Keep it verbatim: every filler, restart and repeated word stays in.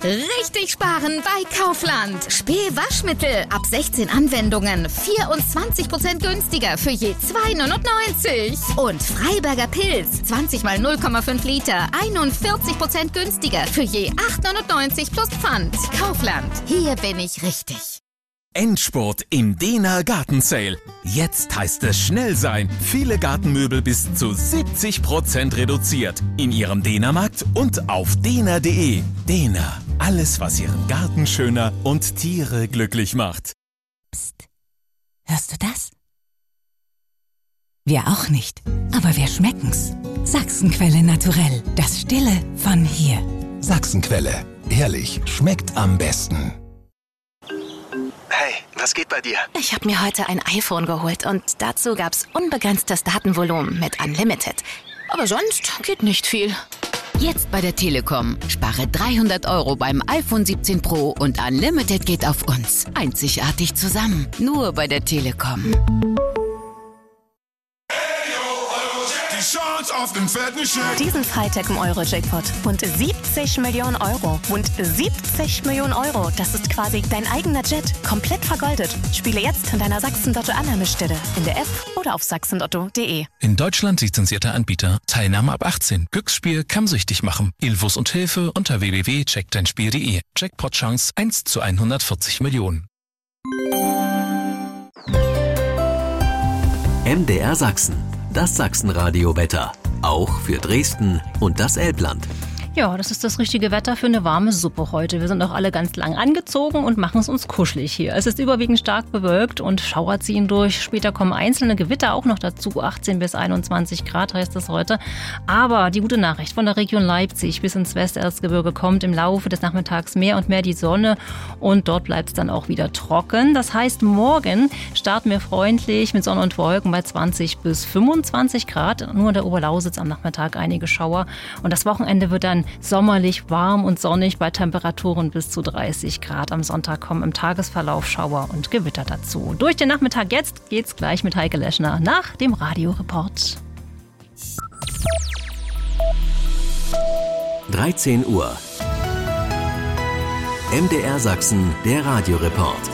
Richtig sparen bei Kaufland. Spül-Waschmittel ab sechzehn Anwendungen. vierundzwanzig Prozent günstiger für je zwei neunundneunzig. Und Freiberger Pilz. zwanzig mal null Komma fünf Liter. einundvierzig Prozent günstiger für je acht neunundneunzig plus Pfand. Kaufland. Hier bin ich richtig. Endspurt im Dehner Gartensale. Jetzt heißt es schnell sein. Viele Gartenmöbel bis zu siebzig Prozent reduziert. In Ihrem Dehnermarkt und auf dehner punkt de. Dehner. Alles, was Ihren Garten schöner und Tiere glücklich macht. Psst. Hörst du das? Wir auch nicht. Aber wir schmecken's. Sachsenquelle naturell. Das Stille von hier. Sachsenquelle. Ehrlich, schmeckt am besten. Hey, was geht bei dir? Ich habe mir heute ein iPhone geholt und dazu gab's unbegrenztes Datenvolumen mit Unlimited. Aber sonst geht nicht viel. Jetzt bei der Telekom. Spare dreihundert Euro beim iPhone siebzehn Pro und Unlimited geht auf uns. Einzigartig zusammen. Nur bei der Telekom. Diesen Freitag im Euro-Jackpot. Rund siebzig Millionen Euro. Rund siebzig Millionen Euro. Das ist quasi dein eigener Jet. Komplett vergoldet. Spiele jetzt in deiner Sachsen-Lotto-Annahmestelle. In der App oder auf sachsen lotto punkt de. In Deutschland lizenzierter Anbieter. Teilnahme ab achtzehn. Glücksspiel kann süchtig machen. Infos und Hilfe unter w w w punkt check dein spiel punkt de. Jackpot-Chance eins zu hundertvierzig Millionen. M D R Sachsen. Das Sachsenradio-Wetter. Auch für Dresden und das Elbland. Ja, das ist das richtige Wetter für eine warme Suppe heute. Wir sind auch alle ganz lang angezogen und machen es uns kuschelig hier. Es ist überwiegend stark bewölkt und Schauer ziehen durch. Später kommen einzelne Gewitter auch noch dazu. achtzehn bis einundzwanzig Grad heißt es heute. Aber die gute Nachricht von der Region Leipzig bis ins Westerzgebirge kommt im Laufe des Nachmittags mehr und mehr die Sonne und dort bleibt es dann auch wieder trocken. Das heißt, morgen starten wir freundlich mit Sonne und Wolken bei zwanzig bis fünfundzwanzig Grad. Nur in der Oberlausitz am Nachmittag einige Schauer. Und das Wochenende wird dann sommerlich warm und sonnig bei Temperaturen bis zu dreißig Grad. Am Sonntag kommen im Tagesverlauf Schauer und Gewitter dazu. Durch den Nachmittag jetzt geht's gleich mit Heike Leschner nach dem Radioreport. dreizehn Uhr. M D R Sachsen, der Radioreport.